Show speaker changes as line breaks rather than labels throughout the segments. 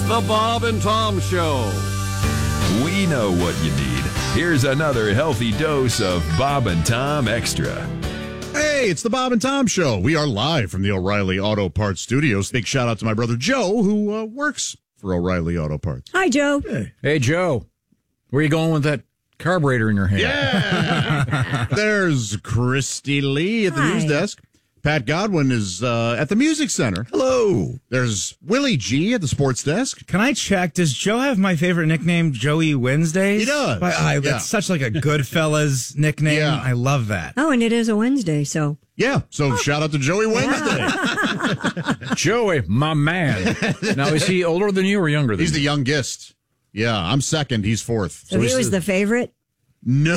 The Bob and Tom Show.
We know what you need. Here's another healthy dose of Bob and Tom Extra.
Hey, it's the Bob and Tom Show. We are live from the O'Reilly Auto Parts Studios. Big shout out to my brother Joe, who works for O'Reilly Auto Parts.
Hi, Joe.
Hey, Joe. Where you going with that carburetor in your hand?
Yeah! There's Christy Lee at the news desk. Pat Godwin is at the Music Center.
Hello.
There's Willie G at the sports desk.
Can I check? Does Joe have my favorite nickname, Joey Wednesdays?
He does.
That's such like a Goodfellas nickname.
Yeah.
I love that.
Oh, and it is a Wednesday, so.
Yeah, so shout out to Joey Wednesday.
Joey, my man. Now, is he older than you or younger than
He's
you?
the youngest. Yeah, I'm second. He's fourth.
So he was the favorite?
No.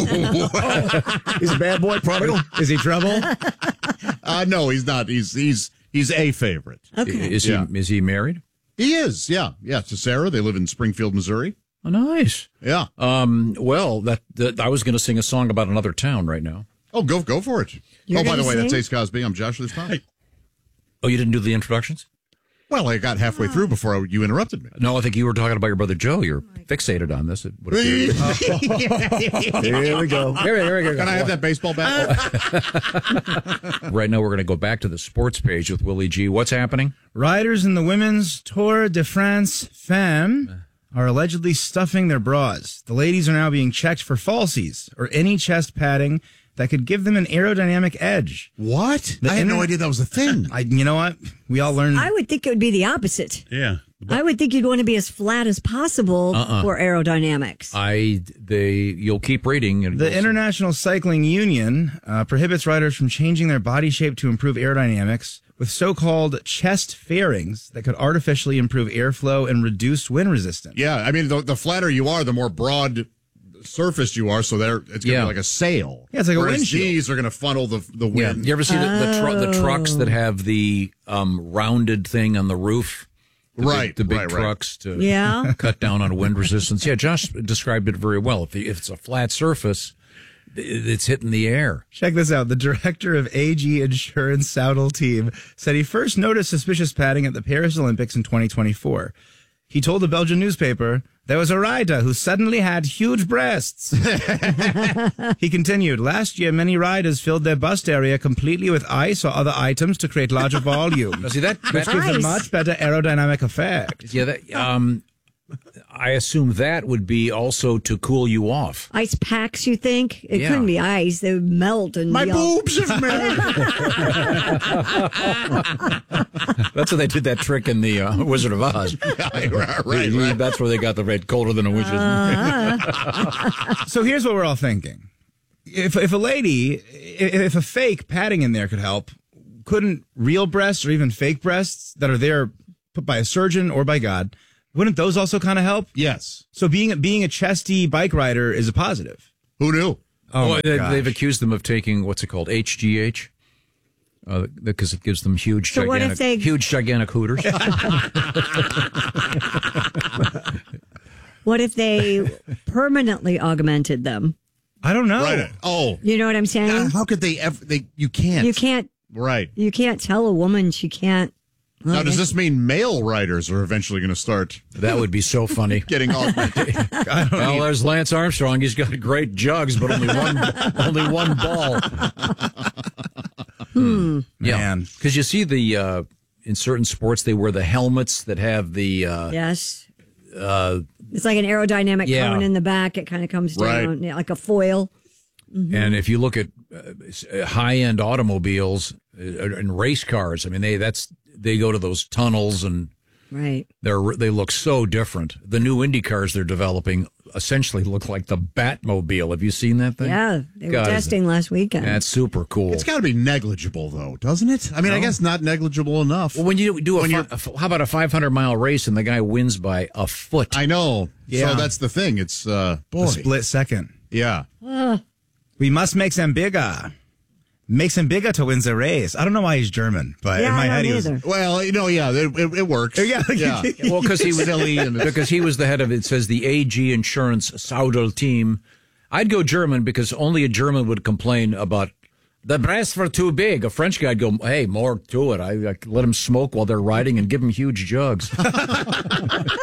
He's a bad boy, prodigal. Is he trouble?
No, he's not. He's a favorite.
Okay.
Is he married?
He is, yeah. Yeah, to Sarah. They live in Springfield, Missouri.
Oh, nice.
Yeah.
Well, that I was going to sing a song about another town right now.
Oh, go for it.
You're
by the
gonna
way, that's
sing?
Ace Cosby. I'm Joshua Tom.
Oh, you didn't do the introductions?
Well, I got halfway through before you interrupted me.
No, I think you were talking about your brother Joe. You're fixated on this. It would appear.
Here we go.
Here we go.
Can I have that baseball bat?
Right now, we're going to go back to the sports page with Willie G. What's happening?
Riders in the women's Tour de France Femme are allegedly stuffing their bras. The ladies are now being checked for falsies or any chest padding that could give them an aerodynamic edge.
What? I had no idea that was a thing.
You know what? We all learned.
I would think it would be the opposite.
Yeah.
I would think you'd want to be as flat as possible for aerodynamics.
You'll keep reading.
The International Cycling Union prohibits riders from changing their body shape to improve aerodynamics with so-called chest fairings that could artificially improve airflow and reduce wind resistance.
Yeah, I mean, the flatter you are, the more broad surface you are, so it's going to be like a sail.
Yeah, it's like a
Whereas
windshield.
these are going to funnel the wind.
You ever see the trucks that have the rounded thing on the roof? The big trucks to cut down on wind resistance. Yeah, Josh described it very well. If it's a flat surface, it's hitting the air.
Check this out. The director of AG Insurance Saudal Team said he first noticed suspicious padding at the Paris Olympics in 2024. He told the Belgian newspaper, there was a rider who suddenly had huge breasts. He continued, last year, many riders filled their bust area completely with ice or other items to create larger volume.
See, that
which gives a much better aerodynamic effect.
Yeah, I assume that would be also to cool you off.
Ice packs, you think? It couldn't be ice. They would melt. And
My boobs have melted.
That's how they did that trick in the Wizard of Oz.
Right.
That's where they got the red colder than a witch's.
So here's what we're all thinking. If a fake padding in there could help, couldn't real breasts or even fake breasts that are there put by a surgeon or by God, wouldn't those also kind of help?
Yes.
So being a chesty bike rider is a positive.
Who knew?
Oh,
they've accused them of taking what's it called, HGH, because it gives them huge,
So what if
gigantic hooters.
What if they permanently augmented them?
I don't know.
Right. Oh.
You know what I'm saying?
How could they ever? You can't.
You can't.
Right.
You can't tell a woman she can't.
Now, does this mean male riders are eventually going to start
That would be so funny.
getting augmented?
Well, there's Lance Armstrong. He's got great jugs, but only one ball.
Man.
Because you see in certain sports they wear the helmets that have the
Yes. It's like an aerodynamic cone in the back. It kind of comes down like a foil.
And if you look at high-end automobiles and race cars, I mean they go to those tunnels and
Right.
they look so different. The new Indy cars they're developing essentially look like the Batmobile. Have you seen that thing?
Yeah, they were testing last weekend.
That's super cool.
It's got to be negligible, though, doesn't it? I mean, I guess not negligible enough.
Well, when you do how about a 500-mile race and the guy wins by a foot?
I know.
Yeah.
So that's the thing. It's
A split second.
Yeah.
We must make them bigger. Makes him bigger to win the race. I don't know why he's German, but in my head he was.
Well, it works.
Yeah.
Well, because he was
Silly and
because he was the head of it says the AG Insurance Saudal Team. I'd go German because only a German would complain about the breasts were too big. A French guy'd go, hey, more to it. I let them smoke while they're riding and give them huge jugs.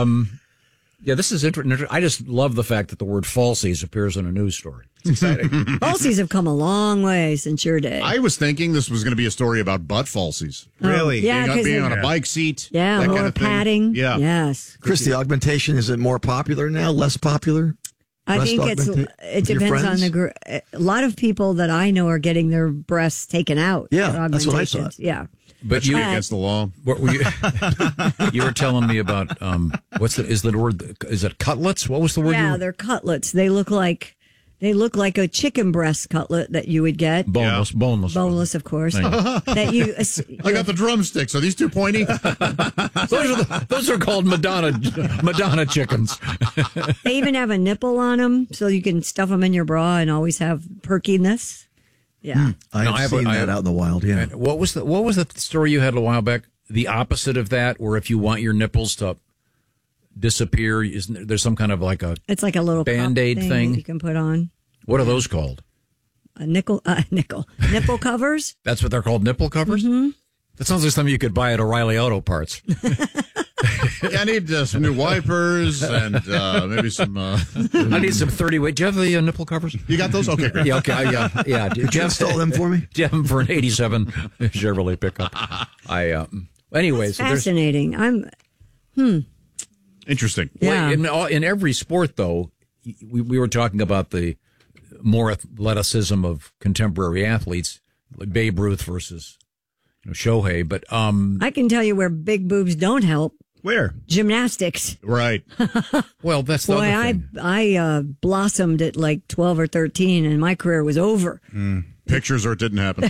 Yeah, this is interesting. I just love the fact that the word falsies appears in a news story. It's exciting.
Falsies have come a long way since your day.
I was thinking this was going to be a story about butt falsies.
Really?
Yeah,
being on a bike seat.
Yeah,
that
more
kind of
padding.
Yeah.
Yes.
Chris, the augmentation, is it more popular now, less popular?
I think it depends on a lot of people that I know are getting their breasts taken out.
Yeah, that's what I thought.
Yeah.
But you
against the law.
What were you were telling me about is it cutlets? What was the word?
Yeah, they're cutlets. They look like a chicken breast cutlet that you would get.
Boneless,
of course. That you.
I got the drumsticks. Are these too pointy?
those are called Madonna chickens.
They even have a nipple on them, so you can stuff them in your bra and always have perkiness. Yeah,
I've seen that out in the wild. Yeah.
What was the story you had a while back? The opposite of that, where if you want your nipples to disappear, there's some kind of
it's like a little
Band-Aid thing
that you can put on.
What are those called?
Nipple covers.
That's what they're called, nipple covers.
Mm-hmm.
That sounds like something you could buy at O'Reilly Auto Parts.
Yeah, I need some new wipers and maybe some.
I need some 30-weight. Do you have the nipple covers?
You got those? Okay, great.
Yeah, okay, yeah.
Did you install them for me?
Do you have them for an '87 Chevrolet pickup? Anyways,
fascinating.
Interesting.
Yeah.
In every sport, though, we were talking about the more athleticism of contemporary athletes, like Babe Ruth versus Shohei. But
I can tell you where big boobs don't help.
Where?
Gymnastics.
Right.
Well, that's the other thing.
I blossomed at like 12 or 13, and my career was over.
Pictures or it didn't happen.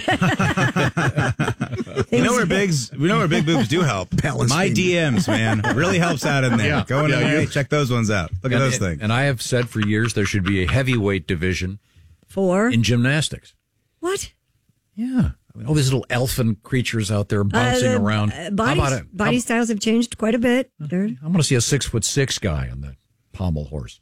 We know where big boobs do help. My DMs, man, really helps out in there.
Yeah.
Go in there, check those ones out. Look at those things.
And I have said for years there should be a heavyweight division in gymnastics.
What?
Yeah. I mean, all these little elfin creatures out there bouncing around.
Body styles have changed quite a bit.
I'm going to see a 6'6" guy on the pommel horse.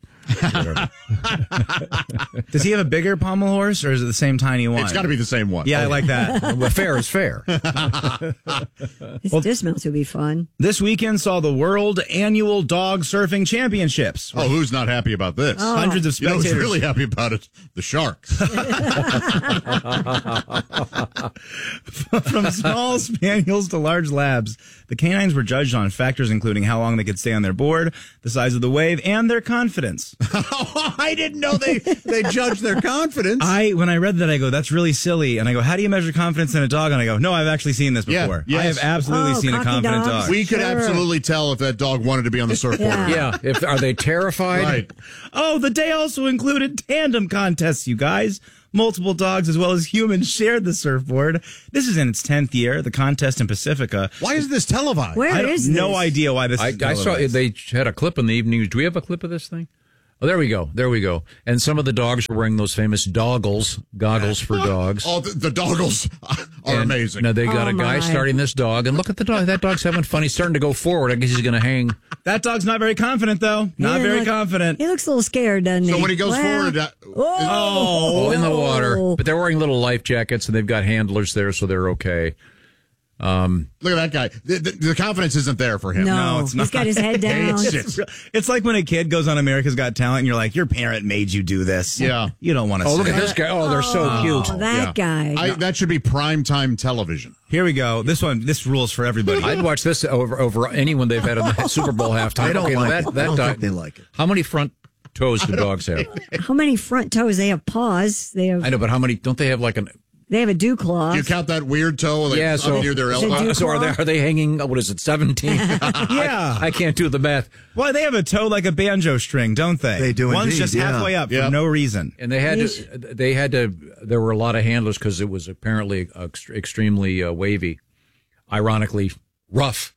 Does he have a bigger pommel horse, or is it the same tiny one?
It's got to be the same one.
Yeah, I like that.
Well, fair is fair.
Dismounts would be fun.
This weekend saw the World Annual Dog Surfing Championships.
Oh, who's not happy about this?
Hundreds of spectators.
You know who's really happy about it? The Sharks.
From small spaniels to large labs, the canines were judged on factors including how long they could stay on their board, the size of the wave, and their confidence.
I didn't know they judged their confidence.
When I read that, I go, that's really silly. And I go, how do you measure confidence in a dog? And I go, no, I've actually seen this before.
Yes.
I have absolutely seen a confident dog.
We could absolutely tell if that dog wanted to be on the surfboard.
Yeah. Are they terrified?
Right.
Oh, the day also included tandem contests, you guys. Multiple dogs as well as humans shared the surfboard. This is in its 10th year, the contest in Pacifica.
Why is this televised?
Where is this?
No idea why this is televised.
I saw they had a clip in the evening. Do we have a clip of this thing? Oh, there we go. And some of the dogs were wearing those famous goggles for dogs.
Oh, the doggles are amazing.
Now they got a guy starting this dog, and look at the dog. That dog's having fun. He's starting to go forward. I guess he's going to hang.
That dog's not very confident, though. Not very confident.
He looks a little scared, doesn't he?
So when he goes forward,
in the water. But they're wearing little life jackets, and they've got handlers there, so they're okay.
Look at that guy. The confidence isn't there for him.
No,
it's not.
He's got his head down.
It's like when a kid goes on America's Got Talent and you're like, your parent made you do this.
Yeah.
You don't want to
look at this guy. Oh, they're so cute.
That guy.
That should be primetime television.
Here we go. This rules for everybody.
I'd watch this over anyone they've had in the Super Bowl halftime.
I don't like it. I don't
dog,
think they like it.
How many front toes do dogs have?
How many front toes? They have paws.
I know, but how many? Don't they have like an...
They have a dew claw.
Do you count that weird toe up near their elbow?
So are they hanging, what is it, 17?
Yeah.
I can't do the math.
Well, they have a toe like a banjo string, don't they?
They do
One's
indeed,
just halfway up for no reason.
And there were a lot of handlers because it was apparently extremely wavy, ironically rough.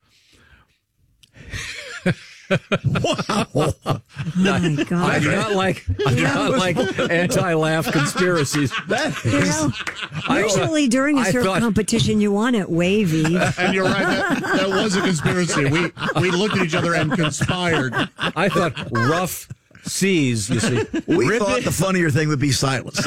Wow. Oh my God.
I do not like anti-laugh conspiracies.
Usually during a surf competition, you want it wavy.
And you're right. That was a conspiracy. We looked at each other and conspired.
I thought rough
C's, you see.
We thought the funnier thing would be silence.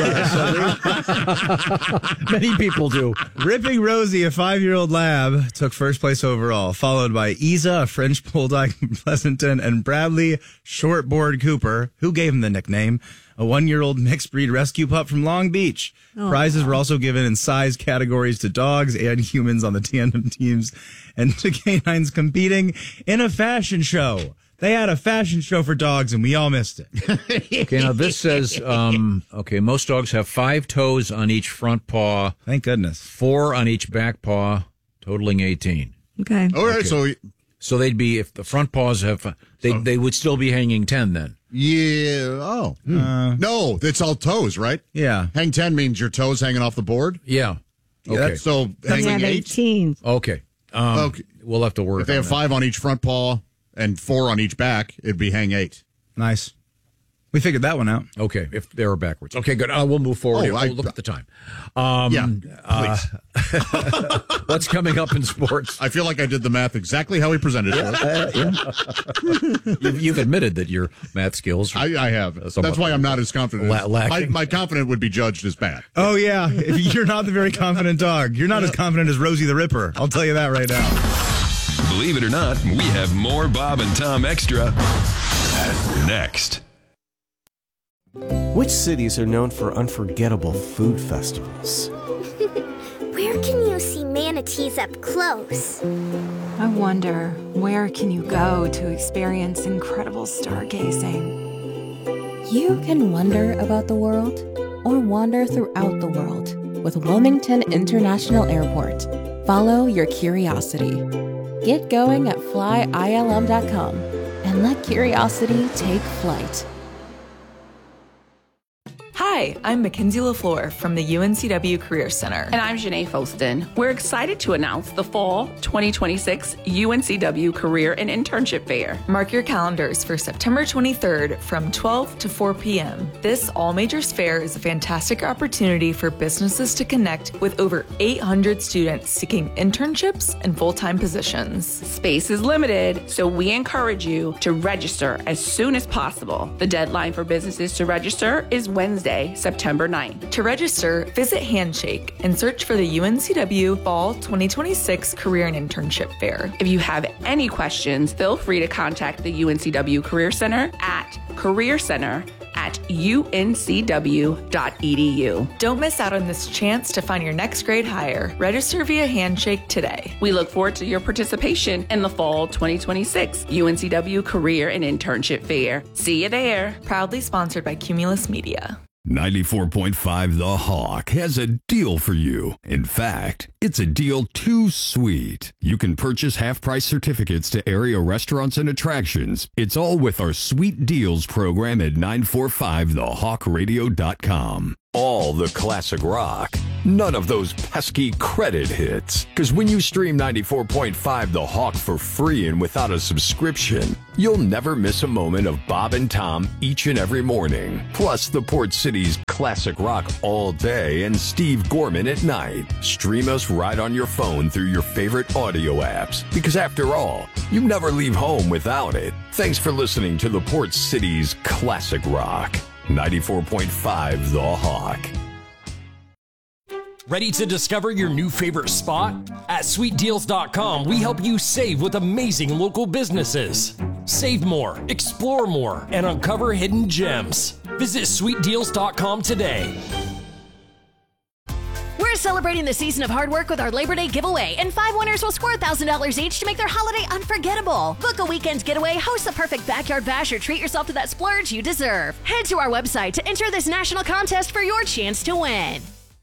Many people do.
Ripping Rosie, a 5-year-old lab, took first place overall, followed by Isa, a French bulldog from Pleasanton, and Bradley Shortboard Cooper, who gave him the nickname, a 1-year-old mixed breed rescue pup from Long Beach. Oh, prizes were also given in size categories to dogs and humans on the tandem teams, and to canines competing in a fashion show. They had a fashion show for dogs, and we all missed it.
Okay, now this says, most dogs have 5 toes on each front paw.
Thank goodness.
4 on each back paw, totaling 18.
Okay.
All right,
so they'd be, if the front paws have, they would still be hanging 10 then.
Yeah. Oh. No, it's all toes, right?
Yeah.
Hang 10 means your toes hanging off the board?
Yeah.
Okay. So hanging
18.
Okay.
Okay.
We'll have to work on that.
If they have 5 on each front paw and 4 on each back, it'd be hang 8.
Nice. We figured that one out.
Okay, if they were backwards. Okay, good. We'll move forward. Look at the time.
Please.
What's coming up in sports?
I feel like I did the math exactly how he presented it.
You've admitted that your math skills are
I have. That's why I'm not as confident. My confidence would be judged as bad.
Oh, yeah. If you're not the very confident dog. You're not as confident as Rosie the Ripper. I'll tell you that right now.
Believe it or not, we have more Bob and Tom Extra next.
Which cities are known for unforgettable food festivals?
Where can you see manatees up close?
I wonder, where can you go to experience incredible stargazing?
You can wonder about the world or wander throughout the world with Wilmington International Airport. Follow your curiosity. Get going at flyilm.com and let curiosity take flight.
Hi, I'm Mackenzie LaFleur from the UNCW Career Center.
And I'm Janae Foston. We're excited to announce the Fall 2026 UNCW Career and Internship Fair.
Mark your calendars for September 23rd from 12 to 4 p.m. This all-majors fair is a fantastic opportunity for businesses to connect with over 800 students seeking internships and full-time positions.
Space is limited, so we encourage you to register as soon as possible. The deadline for businesses to register is Wednesday, September 9th.
To register, visit Handshake and search for the UNCW Fall 2026 Career and Internship Fair.
If you have any questions, feel free to contact the UNCW Career Center at careercenter@uncw.edu.
Don't miss out on this chance to find your next grade hire. Register via Handshake today.
We look forward to your participation in the Fall 2026 UNCW Career and Internship Fair. See you there.
Proudly sponsored by Cumulus Media.
94.5 The Hawk has a deal for you. In fact, it's a deal too sweet. You can purchase half-price certificates to area restaurants and attractions. It's all with our Sweet Deals program at 945thehawkradio.com. All the classic rock. None of those pesky credit hits. Because when you stream 94.5 The Hawk for free and without a subscription, you'll never miss a moment of Bob and Tom each and every morning. Plus the Port City's classic rock all day and Steve Gorman at night. Stream us right on your phone through your favorite audio apps. Because after all, you never leave home without it. Thanks for listening to the Port City's classic rock. 94.5 The Hawk.
Ready to discover your new favorite spot? At SweetDeals.com, we help you save with amazing local businesses. Save more, explore more, and uncover hidden gems. Visit SweetDeals.com today.
We're celebrating the season of hard work with our Labor Day giveaway, and 5 winners will score $1,000 each to make their holiday unforgettable. Book a weekend getaway, host the perfect backyard bash, or treat yourself to that splurge you deserve. Head to our website to enter this national contest for your chance to win.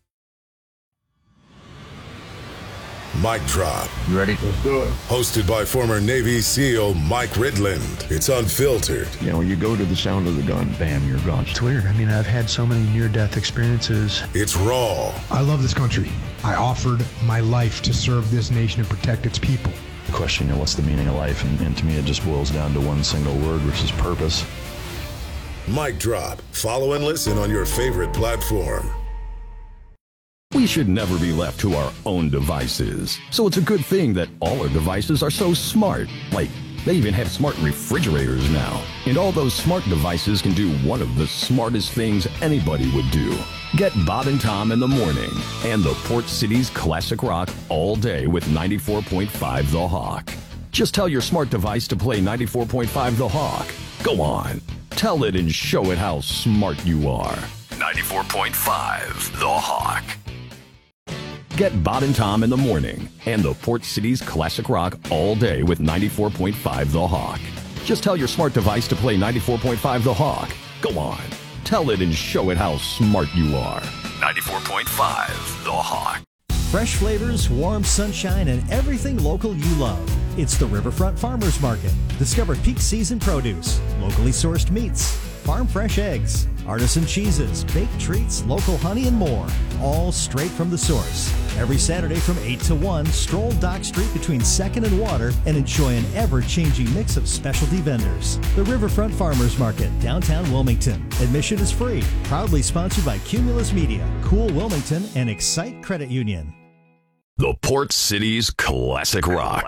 Mic Drop.
You ready? Let's do it.
Hosted by former Navy SEAL Mike Ridland. It's unfiltered.
You know, you go to the sound of the gun, bam, you're gone.
It's weird. I mean, I've had so many near-death experiences.
It's raw.
I love this country. I offered my life to serve this nation and protect its people.
The question, what's the meaning of life? And to me, it just boils down to one single word, which is purpose.
Mic Drop. Follow and listen on your favorite platform.
We should never be left to our own devices. So it's a good thing that all our devices are so smart. Like They even have smart refrigerators now. And all those smart devices can do one of the smartest things anybody would do. Get Bob and Tom in the morning and the Port City's classic rock all day with 94.5 The Hawk. Just tell your smart device to play 94.5 The Hawk. Go on. Tell it and show it how smart you are. 94.5 The Hawk. Get Bob and Tom in the morning and the Port City's classic rock all day with 94.5 The Hawk. Just tell your smart device to play 94.5 The Hawk. Go on. Tell it and show it how smart you are. 94.5 The Hawk.
Fresh flavors, warm sunshine, and everything local you love. It's the Riverfront Farmers Market. Discover peak season produce, locally sourced meats, farm fresh eggs, artisan cheeses, baked treats, local honey, and more. All straight from the source. Every Saturday from 8 to 1, stroll Dock Street between 2nd and Water and enjoy an ever-changing mix of specialty vendors. The Riverfront Farmers Market, downtown Wilmington. Admission is free. Proudly sponsored by Cumulus Media, Cool Wilmington, and Excite Credit Union.
The Port City's classic rock.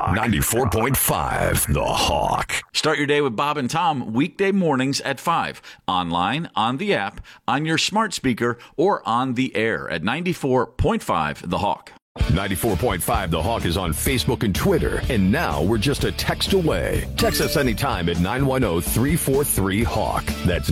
94.5 The Hawk.
Start your day with Bob and Tom weekday mornings at 5. Online, on the app, on your smart speaker, or on the air at 94.5 The Hawk.
94.5 The Hawk is on Facebook and Twitter, and now we're just a text away. Text us anytime at 910-343-HAWK. That's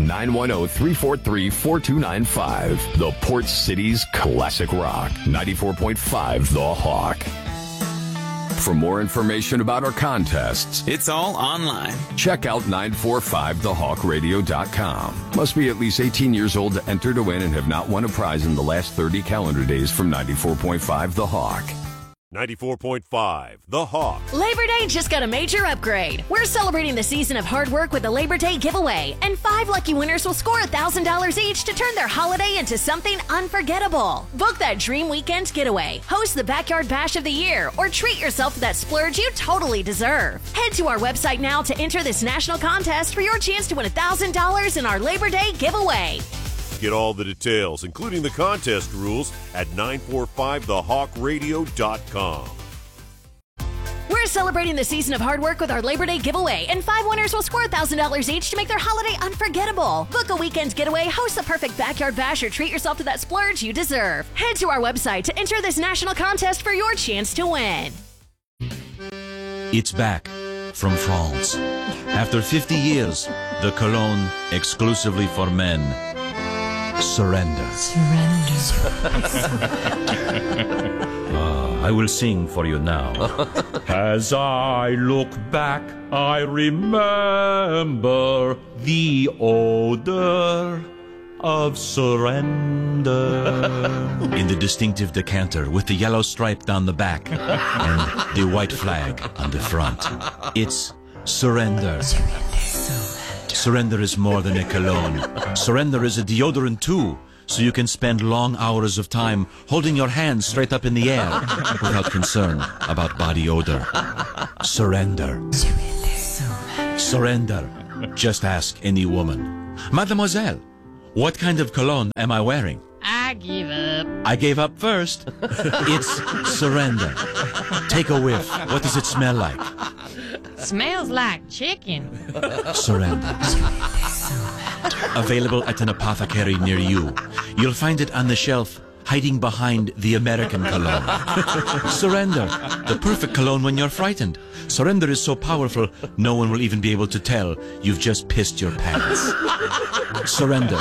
910-343-4295. The Port City's classic rock. 94.5 The Hawk. For more information about our contests,
it's all online.
Check out 945thehawkradio.com. Must be at least 18 years old to enter to win and have not won a prize in the last 30 calendar days from 94.5 The Hawk.
94.5 The Hawk.
Labor Day just got a major upgrade. We're celebrating the season of hard work with the Labor Day giveaway, and 5 lucky winners will score $1,000 each to turn their holiday into something unforgettable. Book that dream weekend getaway, host the Backyard Bash of the Year, or treat yourself to that splurge you totally deserve. Head to our website now to enter this national contest for your chance to win $1,000 in our Labor Day giveaway.
Get all the details, including the contest rules, at 945thehawkradio.com.
We're celebrating the season of hard work with our Labor Day giveaway, and 5 winners will score $1,000 each to make their holiday unforgettable. Book a weekend getaway, host the perfect backyard bash, or treat yourself to that splurge you deserve. Head to our website to enter this national contest for your chance to win.
It's back from France. After 50 years, the cologne exclusively for men. Surrender. I will sing for you now. As I look back, I remember the odor of surrender. In the distinctive decanter with the yellow stripe down the back and the white flag on the front. It's Surrender. Surrender is more than a cologne. Surrender is a deodorant too, so you can spend long hours of time holding your hands straight up in the air without concern about body odor. Surrender. Surrender. Just ask any woman. Mademoiselle, what kind of cologne am I wearing?
I give up.
I gave up first. It's Surrender. Take a whiff. What does it smell like?
Smells like chicken.
Surrender. Available at an apothecary near you. You'll find it on the shelf, hiding behind the American cologne. Surrender. The perfect cologne when you're frightened. Surrender is so powerful, no one will even be able to tell you've just pissed your pants. Surrender.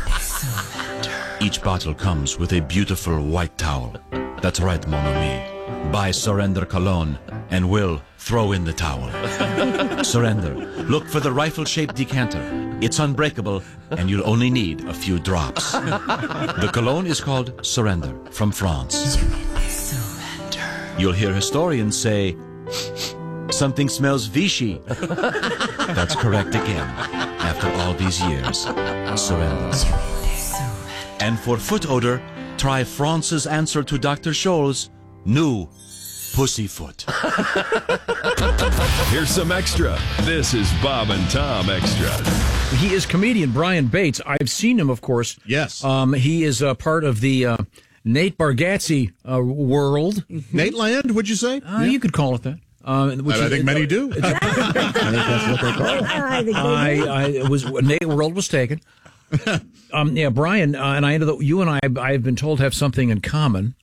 Each bottle comes with a beautiful white towel. That's right, mon ami. Buy Surrender cologne and we'll throw in the towel. Surrender. Look for the rifle-shaped decanter. It's unbreakable and you'll only need a few drops. The cologne is called Surrender from France. You'll hear historians say, something smells Vichy. That's correct again. After all these years, Surrender. And for foot odor, try France's answer to Dr. Scholl's new Pussyfoot.
Here's some extra. This is Bob and Tom Extra.
He is comedian Brian Bates. I've seen him, of course.
Yes.
He is a part of the Nate Bargatze world.
Nate Land, would you say?
You could call it that.
Which I think many do.
I think that's what they call it.
World was taken. Brian, and I know that you and I've been told have something in common.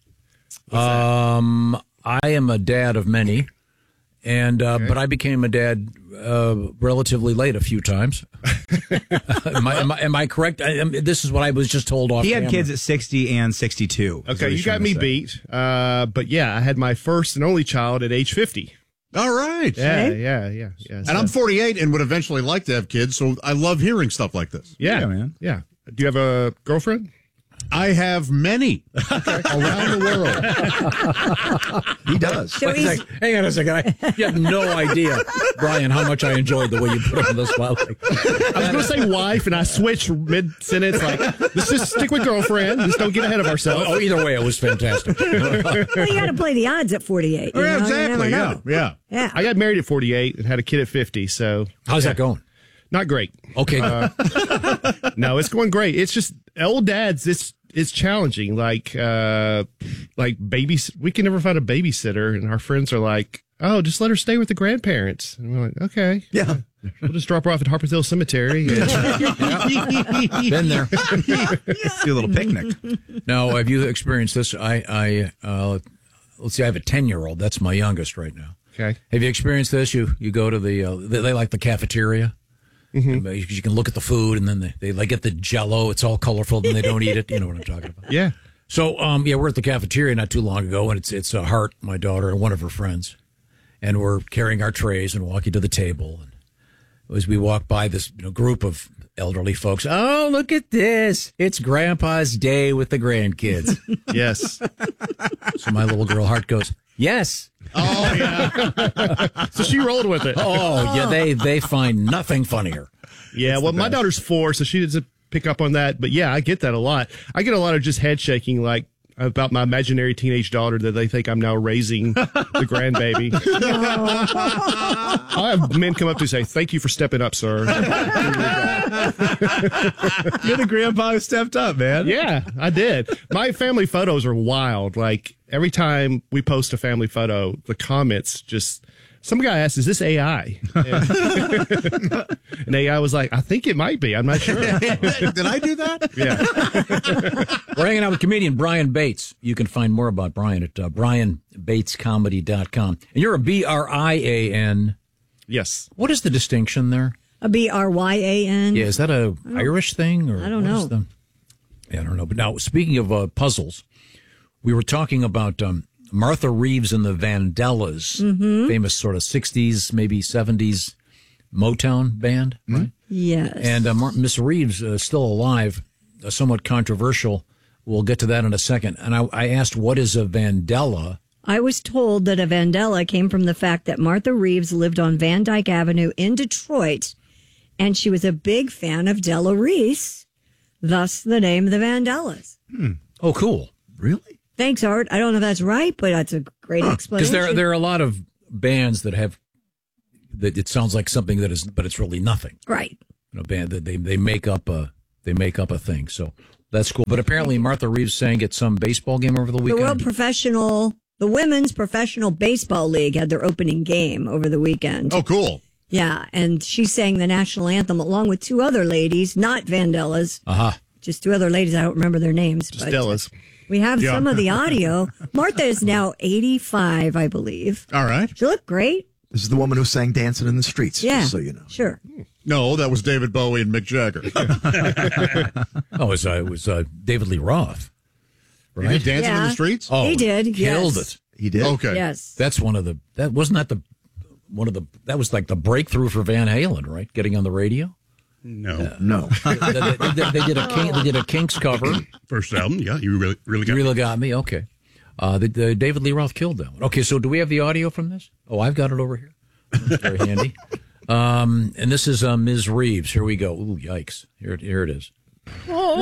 I am a dad of many, and but I became a dad relatively late a few times. Am I correct? This is what I was just told off.
He had kids at 60 and 62.
Okay, you got me beat. But yeah, I had my first and only child at age 50.
All right.
Yeah.
And I'm 48 and would eventually like to have kids, so I love hearing stuff like this.
Yeah, man. Yeah. Do you have a girlfriend?
I have many around the world.
He does.
Hang on a second. You have no idea, Brian, how much I enjoyed the way you put it on the spot.
I was going to say wife, and I switched mid-sentence. Let's just stick with girlfriend. Just don't get ahead of ourselves.
Oh, either way, it was fantastic.
Well, you got to play the odds at 48.
Exactly. Yeah.
I got married at 48 and had a kid at 50. So
how's that going?
Not great.
Okay.
No, it's going great. It's just old dads. It's challenging. Like we can never find a babysitter, and our friends are like, "Oh, just let her stay with the grandparents." And we're like, "Okay,
yeah,
we'll just drop her off at Harpeth Hill Cemetery."
Been there.
Do a little picnic.
Now, have you experienced this? Let's see. I have a 10-year-old. That's my youngest right now.
Okay.
Have you experienced this? You go to they like the cafeteria. Mm-hmm. You can look at the food, and then they get the Jell-O. It's all colorful, and they don't eat it. You know what I'm talking about?
Yeah.
So, we're at the cafeteria not too long ago, and it's Hart, my daughter, and one of her friends, and we're carrying our trays and walking to the table. And as we walk by this group of elderly folks, oh, look at this! It's Grandpa's day with the grandkids.
Yes.
So my little girl Hart goes, yes.
Oh, yeah. So she rolled with it.
Oh, yeah, they find nothing funnier.
Yeah, well, my daughter's 4, so she doesn't pick up on that. But, yeah, I get that a lot. I get a lot of just head shaking, like, about my imaginary teenage daughter that they think I'm now raising the grandbaby. I have men come up to say, "Thank you for stepping up, sir."
You're the grandpa who stepped up, man.
Yeah, I did. My family photos are wild. Like, every time we post a family photo, the comments just... Some guy asked, "Is this AI?" And AI was like, "I think it might be. I'm not sure."
Did I do that?
Yeah.
We're hanging out with comedian Brian Bates. You can find more about Brian at brianbatescomedy.com. And you're a B-R-I-A-N.
Yes.
What is the distinction there?
A B-R-Y-A-N.
Yeah, is that a Irish thing? Or
I don't know.
I don't know. But now, speaking of puzzles, we were talking about... Martha Reeves and the Vandellas, famous sort of 60s, maybe 70s Motown band, right?
Yes.
And Miss Reeves, still alive, somewhat controversial. We'll get to that in a second. And I asked, what is a Vandella?
I was told that a Vandella came from the fact that Martha Reeves lived on Van Dyke Avenue in Detroit, and she was a big fan of Della Reese, thus the name the Vandellas.
Oh, cool.
Really?
Thanks, Art. I don't know if that's right, but that's a great explanation.
Because there are a lot of bands that have that it sounds like something that is, but it's really nothing.
Right.
Band that they make up a thing. So that's cool. But apparently Martha Reeves sang at some baseball game over the weekend.
The Women's Professional Baseball League had their opening game over the weekend.
Oh, cool.
Yeah, and she sang the national anthem along with 2 other ladies, not Vandellas. Just 2 other ladies. I don't remember their names.
Just Dellas.
We have some of the audio. Martha is now 85, I believe.
All right.
She looked great.
This is the woman who sang Dancing in the Streets, just so you know.
Sure.
No, that was David Bowie and Mick Jagger.
It was David Lee Roth. Right?
He did Dancing in the Streets?
Oh, he did.
Killed
yes.
it.
He did?
Okay.
Yes.
That's that was like the breakthrough for Van Halen, right? Getting on the radio?
No.
They did a Kinks cover.
First album, yeah. You really
got me. Okay. The David Lee Roth killed that one. Okay, so do we have the audio from this? Oh, I've got it over here. Very handy. And this is Ms. Reeves. Here we go. Ooh, yikes. Here it is.